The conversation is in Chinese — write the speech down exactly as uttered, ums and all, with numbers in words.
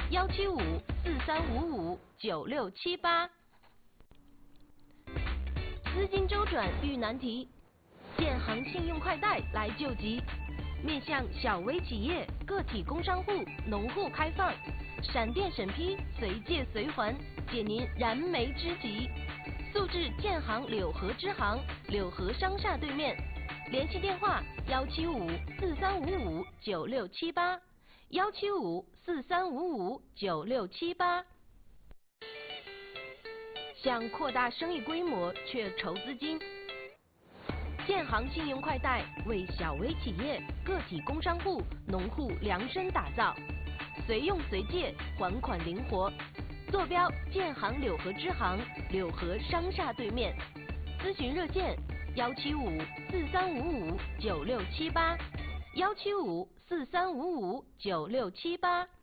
幺七五四三五五九六七八。资金周转遇难题，建行信用快贷来救急。面向小微企业、个体工商户、农户开放，闪电审批，随借随还，解您燃眉之急。速至建行柳河支行，柳河商厦对面，联系电话幺七五四三五五九六七八，幺七五四三五五九六七八。想扩大生意规模却筹资金，建行信用快贷为小微企业、个体工商户、农户量身打造，随用随借，还款灵活。坐标建行柳河支行，柳河商厦对面。咨询热线幺七五四三五五九六七八，幺七五四三五五九六七八。